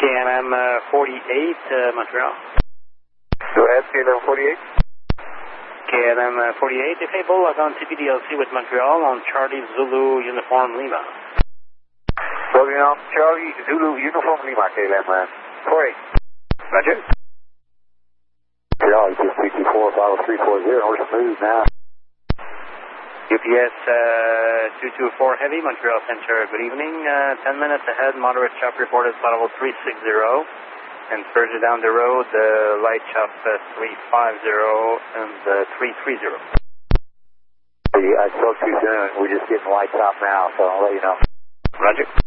KLM 48, Montreal. Go ahead, KLM 48. KLM 48, disable, log on TPDLC with Montreal on Charlie Zulu Uniform Lima. Logging on Charlie Zulu Uniform Lima, KLM 48. Roger. Montreal, just 64-50340, we're smooth now. UPS 224 Heavy, Montreal Center, good evening. 10 minutes ahead, moderate chop reported level 360. And further down the road, light chop 350 and 330. I spoke too soon, we're just getting light top now, so I'll let you know. Roger.